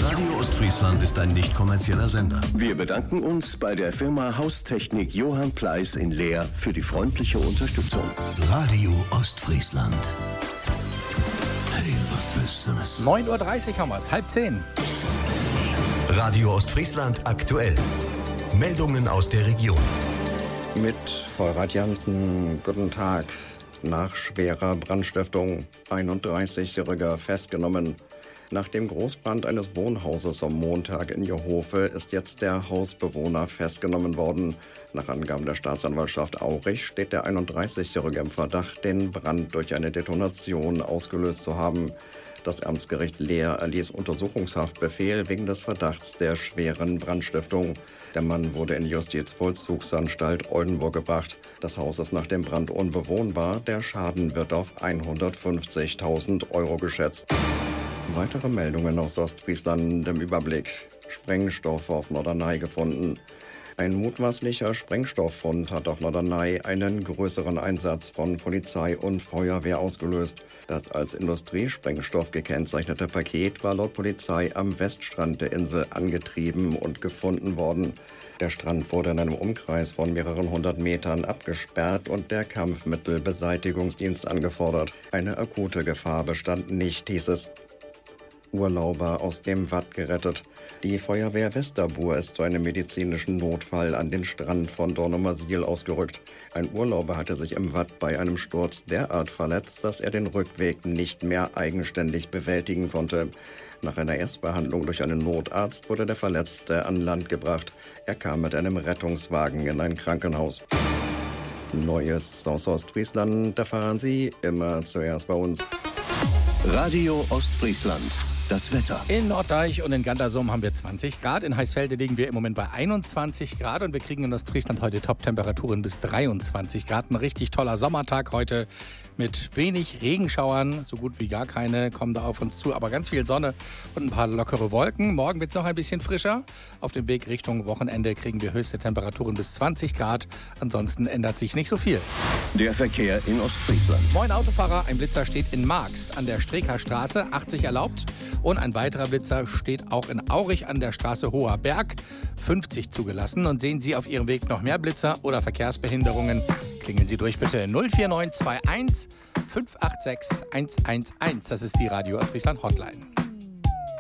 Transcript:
Radio Ostfriesland ist ein nicht kommerzieller Sender. Wir bedanken uns bei der Firma Haustechnik Johann Pleiss in Leer für die freundliche Unterstützung. Radio Ostfriesland. Hey, was bist du das? 9.30 Uhr haben wir es, 9:30. Radio Ostfriesland aktuell. Meldungen aus der Region. Mit Vollrad Jansen, guten Tag. Nach schwerer Brandstiftung, 31-Jähriger festgenommen. Nach dem Großbrand eines Wohnhauses am Montag in Jehofe ist jetzt der Hausbewohner festgenommen worden. Nach Angaben der Staatsanwaltschaft Aurich steht der 31-Jährige im Verdacht, den Brand durch eine Detonation ausgelöst zu haben. Das Amtsgericht Leer erließ Untersuchungshaftbefehl wegen des Verdachts der schweren Brandstiftung. Der Mann wurde in die Justizvollzugsanstalt Oldenburg gebracht. Das Haus ist nach dem Brand unbewohnbar. Der Schaden wird auf 150.000 € geschätzt. Weitere Meldungen aus Ostfriesland im Überblick. Sprengstoff auf Norderney gefunden. Ein mutmaßlicher Sprengstofffund hat auf Norderney einen größeren Einsatz von Polizei und Feuerwehr ausgelöst. Das als Industriesprengstoff gekennzeichnete Paket war laut Polizei am Weststrand der Insel angetrieben und gefunden worden. Der Strand wurde in einem Umkreis von mehreren hundert Metern abgesperrt und der Kampfmittelbeseitigungsdienst angefordert. Eine akute Gefahr bestand nicht, hieß es. Urlauber aus dem Watt gerettet. Die Feuerwehr Westerbuhr ist zu einem medizinischen Notfall an den Strand von Dornumersiel ausgerückt. Ein Urlauber hatte sich im Watt bei einem Sturz derart verletzt, dass er den Rückweg nicht mehr eigenständig bewältigen konnte. Nach einer Erstbehandlung durch einen Notarzt wurde der Verletzte an Land gebracht. Er kam mit einem Rettungswagen in ein Krankenhaus. Neues aus Ostfriesland erfahren Sie immer zuerst bei uns. Radio Ostfriesland. Das Wetter. In Norddeich und in Gandersum haben wir 20 Grad. In Heißfelde liegen wir im Moment bei 21 Grad. Und wir kriegen in Ostfriesland heute Top-Temperaturen bis 23 Grad. Ein richtig toller Sommertag heute mit wenig Regenschauern. So gut wie gar keine kommen da auf uns zu. Aber ganz viel Sonne und ein paar lockere Wolken. Morgen wird es noch ein bisschen frischer. Auf dem Weg Richtung Wochenende kriegen wir höchste Temperaturen bis 20 Grad. Ansonsten ändert sich nicht so viel. Der Verkehr in Ostfriesland. Moin Autofahrer, ein Blitzer steht in Marx an der Streker Straße, 80 erlaubt. Und ein weiterer Blitzer steht auch in Aurich an der Straße Hoher Berg, 50 zugelassen. Und sehen Sie auf Ihrem Weg noch mehr Blitzer oder Verkehrsbehinderungen, klingeln Sie durch bitte 04921 586 111. Das ist die Radio Ostfriesland Hotline.